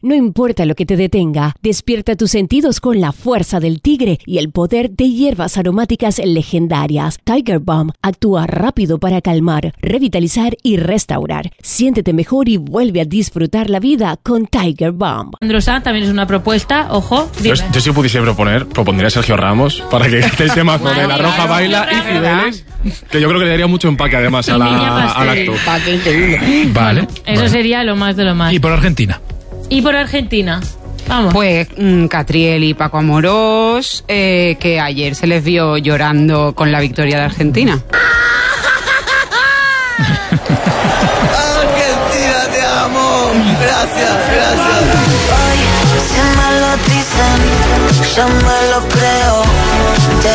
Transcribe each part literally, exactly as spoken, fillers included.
No importa lo que te detenga, despierta tus sentidos con la fuerza del tigre y el poder de hierbas aromáticas legendarias. Tiger Balm actúa rápido para calmar, revitalizar y restaurar. Siéntete mejor y vuelve a disfrutar la vida con Tiger Balm. Alejandro Sanz también es una propuesta, ojo. Yo, yo si pudiese proponer, propondría a Sergio Ramos para que este tema con de La Roja Baila y Cibeles, que yo creo que le daría mucho empaque además a la, al acto. Vale. Eso vale. sería lo más de lo más. ¿Y por Argentina? ¿Y por Argentina? Vamos. Pues mmm, Catriel y Paco Amorós, eh, que ayer se les vio llorando con la victoria de Argentina. Argentina, te amo. Gracias, gracias. Hoy, si me lo dicen, yo me lo creo. Te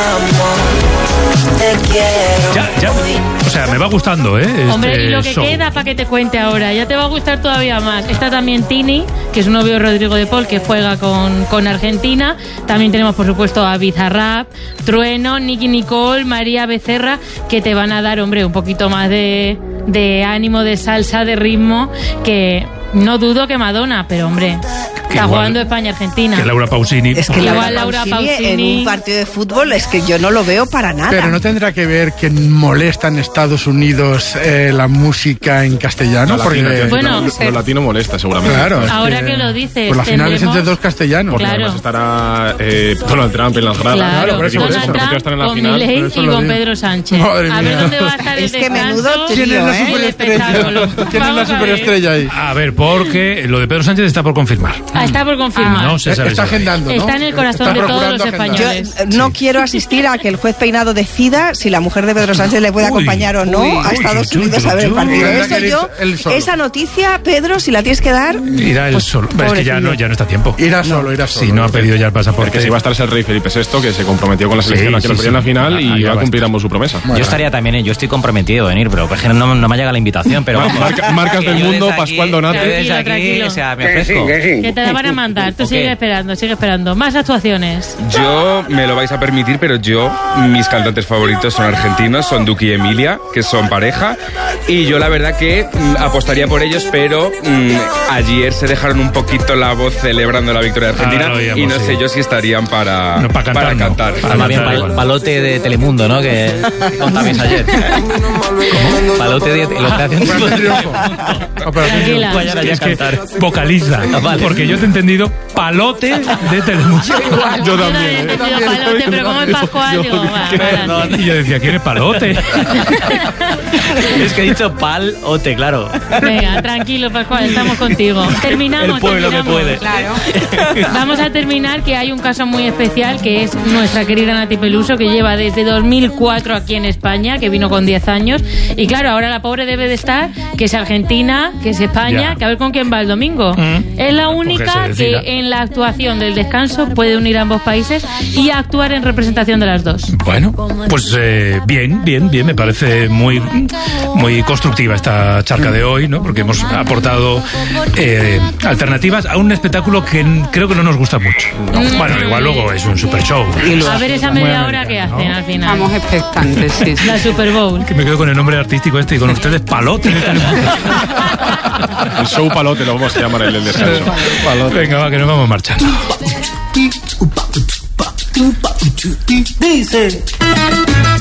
amo, te quiero. Ya, ya. O sea, me va gustando, ¿eh? Este Hombre, y lo que show. queda para que te cuente ahora, ya te va a gustar todavía más. Está también Tini, que es un novio de Rodrigo de Paul, que juega con, con Argentina. También tenemos, por supuesto, a Bizarrap, Trueno, Nicky Nicole, María Becerra, que te van a dar, hombre, un poquito más de, de ánimo, de salsa, de ritmo, que no dudo que Madonna, pero, hombre, Que está igual, jugando España-Argentina. Que Laura Pausini. Es que Igual Laura, Laura Pausini, Pausini en un partido de fútbol es que yo no lo veo para nada. Pero no tendrá que ver que molesta en Estados Unidos eh, la música en castellano, Lo porque latino, Bueno, lo, sí. lo latino molesta seguramente. claro, es Ahora que lo dices, pues la final es tendremos- entre dos castellanos. Porque Claro. además estará eh, Donald Trump en las gradas. Claro, por eso, por Donald eso. Porque Trump están en la con final. Milei por eso y lo con digo. Pedro Sánchez. Madre A ver mía. dónde va a estar el Es que descanso menudo y trío, ¿Quién es la ¿eh? el superestrella? espectáculo. ¿Quién es la Vamos a ver. superestrella ahí? A ver, porque lo de Pedro Sánchez está por confirmar. Ah, está por confirmar. No se sabe Está si va a ir. agendando, ¿no? Está en el corazón Está de todos procurando los agendar. Yo españoles. eh, no quiero asistir a que el juez Peinado decida si la mujer de Pedro Sánchez le puede Uy, acompañar o no uy, a uy, Estados uy, Unidos uy, a ver el uy, partido. uy, Eso uy, yo, él solo. esa noticia, Pedro, si la tienes que dar, Irá él pues, solo. Pero es que ya pobrecillo. no, ya no está a tiempo. Irá solo, irá solo. Si no ha pedido ya el pasaporte. Porque si va a estar el rey Felipe sexto, que se comprometió con la selección Sí, aquí sí, en la sí. final Ah, y ya va a va a cumplir estar. ambos su promesa. Yo estaría también, ¿eh? Yo estoy comprometido en ir, pero es que no, no me ha llegado la invitación. Pero vamos, Marca- marcas que del yo mundo, desde aquí- Pascual Donate. yo desde Tranquilo, aquí, tranquilo. o sea, me ofrezco. Que te la van a mandar. Tú Ok. sigue esperando, sigue esperando. Más actuaciones. Yo me lo vais a permitir, pero yo, mis cantantes favoritos son argentinos, son Duki y Emilia, que son pareja, y yo la verdad que mm, apostaría por ellos, pero mm, ayer se dejaron un poquito la voz celebrando la victoria de Argentina, Ah, lo oíamos, y no sí. sé yo si estarían para, No, para cantar, no. cantar. Para Más bien cantar pal- igual. palote de Telemundo, ¿no? Que contabais ayer. ¿Cómo? Palote de la operación Operación Triunfo. Operación Tranquila. Triunfo. Vayan allá a Es que cantar. vocaliza. Ah, vale. Porque yo te he entendido palote de Telemundo. Yo Yo también. he ¿eh? entendido palote, pero como es Pascual, digo, va, adelante. Y yo decía, ¿quién es palote? Es que he dicho palote, claro. Venga, tranquilo, Pascual, estamos contigo. Terminamos, El pueblo que terminamos. puede. Claro. Vamos a terminar, que hay un caso muy especial, que es nuestra querida Nati Peluso, que lleva desde dos mil cuatro aquí en España, que vino con diez años. Y claro, ahora la pobre debe de estar, que es Argentina, que es España, Ya. que a ver con quién va el domingo. Mm. Es la Pues única que se que decida. en la actuación del descanso puede unir a ambos países y actuar en representación de las dos. Bueno, pues eh, bien, bien, bien. Me parece muy, muy constructiva esta charca de hoy, ¿no? Porque hemos aportado eh, alternativas a un espectáculo que n- creo que no nos gusta mucho. Bueno, igual luego es un super show. A ver esa media hora que hacen al final. Estamos expectantes, sí, sí. La Super Bowl. Que me quedo con el nombre artístico este y con ustedes palote de Telemundo. El show palote lo vamos a llamar el del descanso. Venga, va, que nos vamos marchando. Dice.